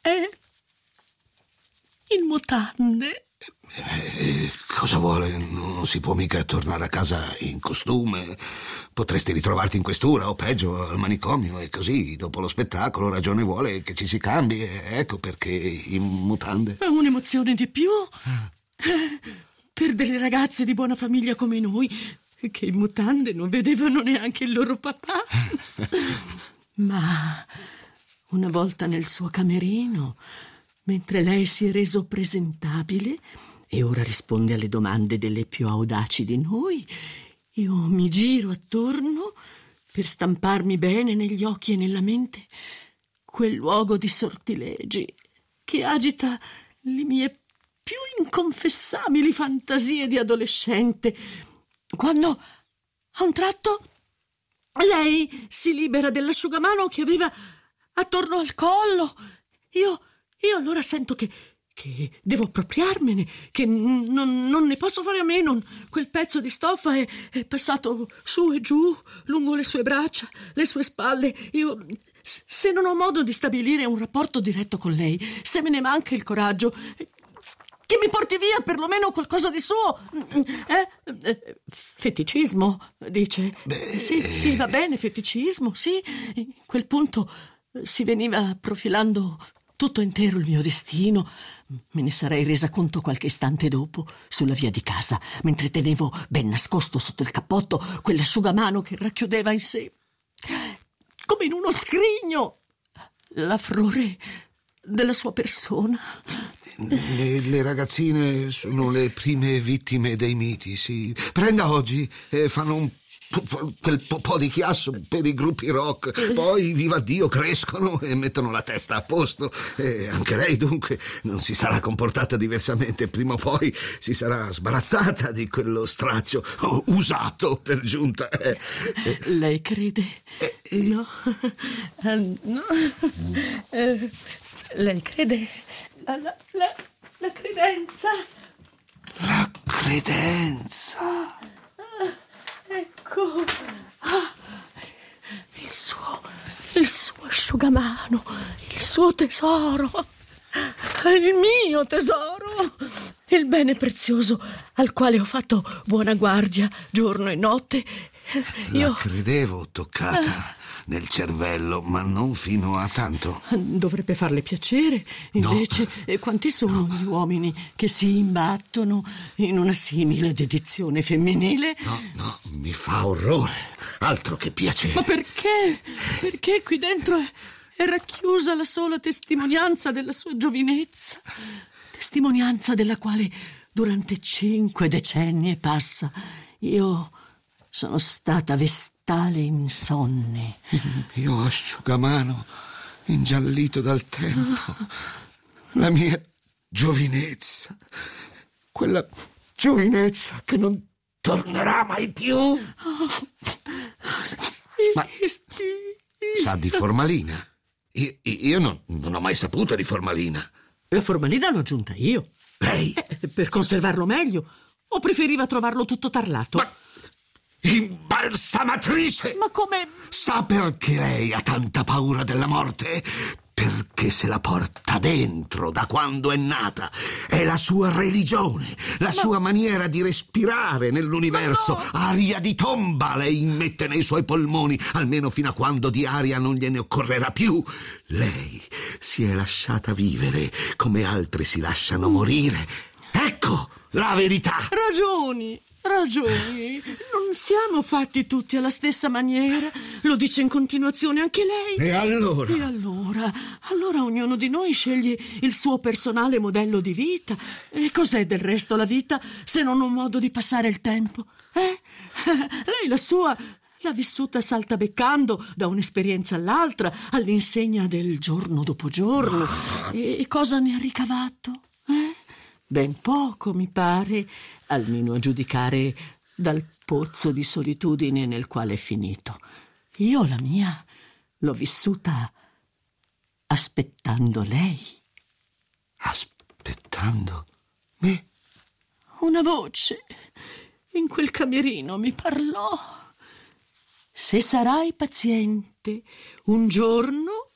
è in mutande. Cosa vuole? Non si può mica tornare a casa in costume. Potresti ritrovarti in questura o peggio al manicomio, e così dopo lo spettacolo ragione vuole che ci si cambi. Ecco perché in mutande. È un'emozione di più per delle ragazze di buona famiglia come noi, che in mutande non vedevano neanche il loro papà. Ma una volta nel suo camerino, mentre lei si è reso presentabile e ora risponde alle domande delle più audaci di noi, io mi giro attorno per stamparmi bene negli occhi e nella mente quel luogo di sortilegi che agita le mie più inconfessabili fantasie di adolescente, quando a un tratto lei si libera dell'asciugamano che aveva attorno al collo. Io allora sento che devo appropriarmene, che non ne posso fare a meno. Quel pezzo di stoffa è passato su e giù lungo le sue braccia, le sue spalle. Io, se non ho modo di stabilire un rapporto diretto con lei, se me ne manca il coraggio, che mi porti via perlomeno qualcosa di suo. Feticismo, dice. Sì, va bene, feticismo, sì. In quel punto si veniva profilando tutto intero il mio destino. Me ne sarei resa conto qualche istante dopo, sulla via di casa, mentre tenevo ben nascosto sotto il cappotto quell'asciugamano che racchiudeva in sé, come in uno scrigno, l'affrore della sua persona. Le ragazzine sono le prime vittime dei miti, sì. Prenda oggi, fanno un quel po' di chiasso per i gruppi rock, poi viva Dio crescono e mettono la testa a posto. Anche lei dunque non si sarà comportata diversamente, prima o poi si sarà sbarazzata di quello straccio usato per giunta. Lei crede? No. Lei crede la credenza? La credenza. Ecco, il suo asciugamano, il suo tesoro, il mio tesoro, il bene prezioso al quale ho fatto buona guardia giorno e notte. La credevo toccata nel cervello, ma non fino a tanto. Dovrebbe farle piacere, invece. No. Quanti sono gli uomini che si imbattono in una simile dedizione femminile? No, mi fa orrore, altro che piacere. Ma perché? Perché qui dentro è racchiusa la sola testimonianza della sua giovinezza, testimonianza della quale durante 5 decenni e passa io sono stata vestale insonne. Il mio asciugamano ingiallito dal tempo, la mia giovinezza, quella giovinezza che non tornerà mai più. Ma sa di formalina? Io non ho mai saputo di formalina. La formalina l'ho aggiunta io. Lei? Per conservarlo meglio. O preferiva trovarlo tutto tarlato? Ma imbalsamatrice! Ma come? Sa perché lei ha tanta paura della morte? Perché se la porta dentro da quando è nata. È la sua religione, la sua maniera di respirare nell'universo. No. Aria di tomba lei immette nei suoi polmoni, almeno fino a quando di aria non gliene occorrerà più. Lei si è lasciata vivere come altri si lasciano morire. Ecco la verità. Ragioni. Non siamo fatti tutti alla stessa maniera. Lo dice in continuazione anche lei. E allora? Allora ognuno di noi sceglie il suo personale modello di vita. E cos'è del resto la vita se non un modo di passare il tempo? Lei la sua l'ha vissuta saltabeccando da un'esperienza all'altra, all'insegna del giorno dopo giorno. E cosa ne ha ricavato? Ben poco, mi pare, almeno a giudicare dal pozzo di solitudine nel quale è finito. Io la mia l'ho vissuta aspettando lei. Aspettando me? Una voce in quel camerino mi parlò. Se sarai paziente, un giorno